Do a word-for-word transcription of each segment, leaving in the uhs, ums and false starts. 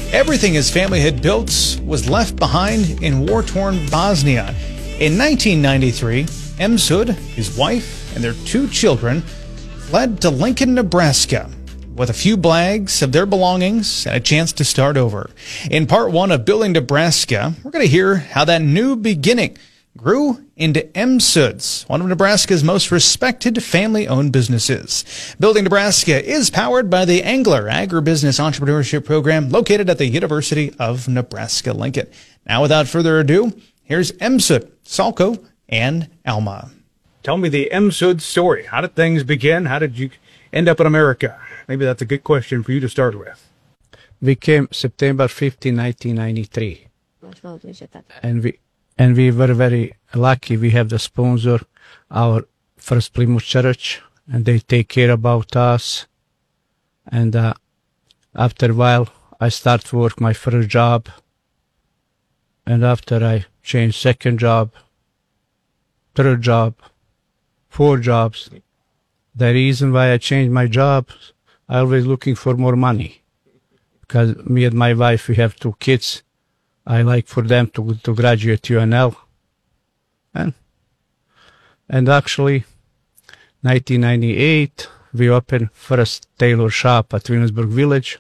Everything his family had built was left behind in war-torn Bosnia. In nineteen ninety-three, Emsud, his wife, and their two children fled to Lincoln, Nebraska, with a few bags of their belongings and a chance to start over. In part one of Building Nebraska, we're going to hear how that new beginning grew into Emsud's, one of Nebraska's most respected family-owned businesses. Building Nebraska is powered by the Angler Agribusiness Entrepreneurship Program located at the University of Nebraska-Lincoln. Now, without further ado, here's Emsud, Salko, and Alma. Tell me the Emsud story. How did things begin? How did you end up in America? Maybe that's a good question for you to start with. We came September fifteenth, nineteen ninety-three. And we and we were very lucky. We have the sponsor, our First Plymouth Church, and they take care about us. And uh, after a while, I start to work my first job. And after I changed second job, third job, four jobs. The reason why I changed my job, I always looking for more money. Because me and my wife, we have two kids. I like for them to to graduate U N L. And, and actually, nineteen ninety-eight, we opened first tailor shop at Williamsburg Village.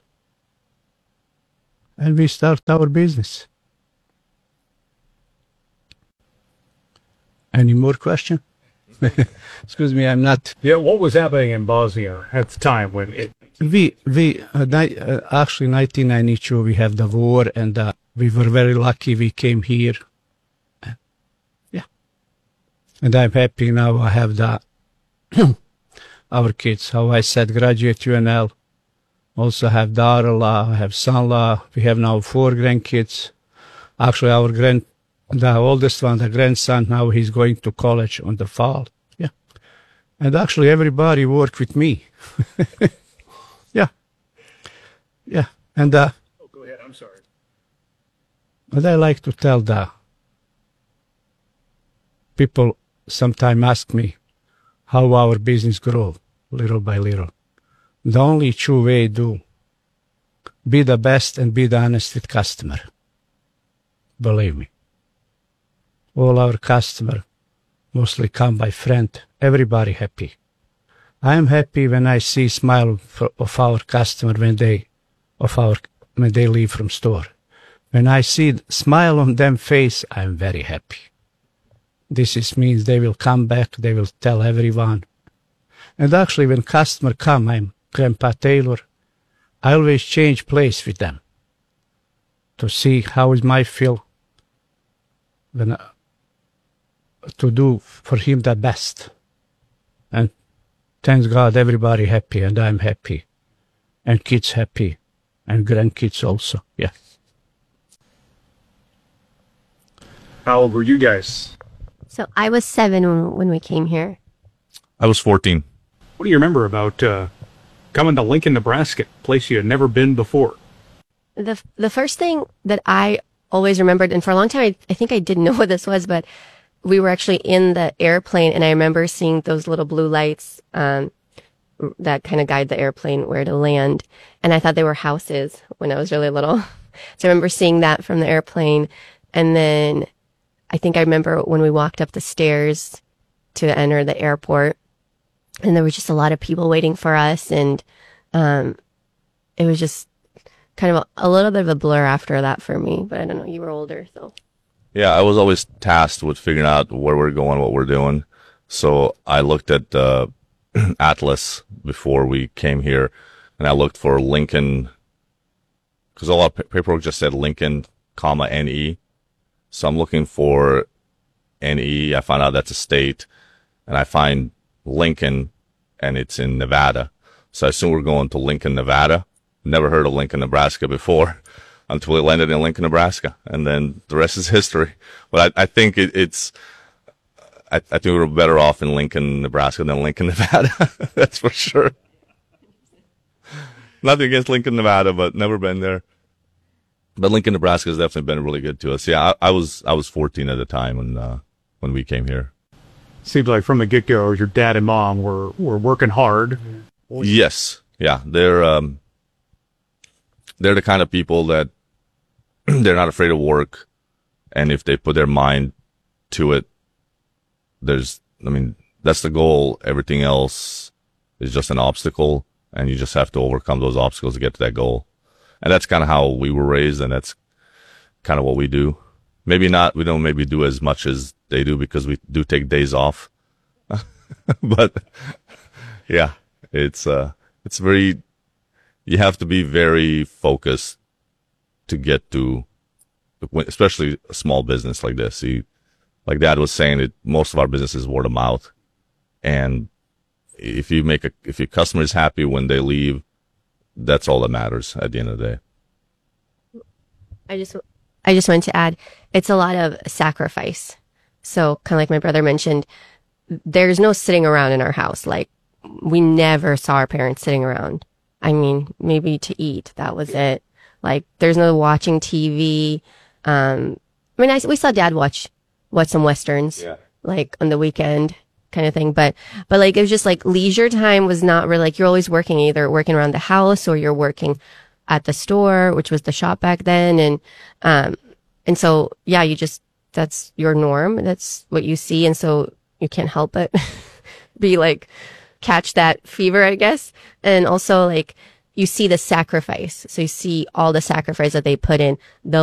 And we start our business. Any more question? Excuse me, I'm not. Yeah, what was happening in Bosnia at the time when it? We we uh, ni- uh, actually nineteen ninety-two we have the war, and uh, we were very lucky we came here. Uh, yeah, and I'm happy now. I have the our kids. How I said, graduate U N L. Also have daughter-in-law, I have son-in-law. We have now four grandkids. Actually, our grand. The oldest one, the grandson, now he's going to college on the fall. Yeah. And actually everybody work with me. Yeah. Yeah. And uh, oh, go ahead. I'm sorry. But I like to tell the people sometimes ask me how our business grow little by little. The only true way do be the best and be the honest with customer. Believe me. All our customers mostly come by friend. Everybody happy. I am happy when I see smile of our customer when they, of our when they leave from store. When I see smile on them face, I am very happy. This is means they will come back. They will tell everyone. And actually, when customer come, I'm Grandpa Taylor. I always change place with them to see how is my feel when. I, to do for him the best. And thanks God everybody happy, and I'm happy. And kids happy. And grandkids also, yeah. How old were you guys? So I was seven when, when we came here. I was fourteen. What do you remember about uh, coming to Lincoln, Nebraska, a place you had never been before? The the first thing that I always remembered, and for a long time I, I think I didn't know what this was, but we were actually in the airplane, and I remember seeing those little blue lights um, that kind of guide the airplane where to land. And I thought they were houses when I was really little. So I remember seeing that from the airplane. And then I think I remember when we walked up the stairs to enter the airport, and there was just a lot of people waiting for us. And um, it was just kind of a, a little bit of a blur after that for me. But I don't know, you were older, so. Yeah, I was always tasked with figuring out where we're going, what we're doing. So I looked at the uh, atlas before we came here, and I looked for Lincoln, because a lot of paperwork just said Lincoln, comma, N E. So I'm looking for N E. I found out that's a state, and I find Lincoln, and it's in Nevada. So I assume we're going to Lincoln, Nevada. Never heard of Lincoln, Nebraska before. Until we landed in Lincoln, Nebraska, and then the rest is history. But I, I think it, it's, I, I think we were better off in Lincoln, Nebraska than Lincoln, Nevada. That's for sure. Nothing against Lincoln, Nevada, but never been there. But Lincoln, Nebraska has definitely been really good to us. Yeah, I, I was I was fourteen at the time when uh, when we came here. Seems like from the get-go, your dad and mom were were working hard. Yes, yeah, they're um, they're the kind of people that they're not afraid of work. And if they put their mind to it, there's, I mean, that's the goal. Everything else is just an obstacle, and you just have to overcome those obstacles to get to that goal. And that's kind of how we were raised, and that's kind of what we do. Maybe not, we don't maybe do as much as they do because we do take days off. But yeah, it's, uh, it's very, you have to be very focused to get to, especially a small business like this. You, like Dad was saying, it, most of our business is word of mouth. And if you make a, if your customer is happy when they leave, that's all that matters at the end of the day. I just, I just wanted to add, it's a lot of sacrifice. So kind of like my brother mentioned, there's no sitting around in our house. Like, we never saw our parents sitting around. I mean, maybe to eat. That was it. Like, there's no watching T V. Um, I mean, I, we saw Dad watch, watch some Westerns, yeah, like on the weekend kind of thing. But, but like, it was just like leisure time was not really like, you're always working, either working around the house or you're working at the store, which was the shop back then. And, um, and so, yeah, you just, that's your norm. That's what you see. And so you can't help but be like, catch that fever, I guess. And also, like, you see the sacrifice. So you see all the sacrifice that they put in. The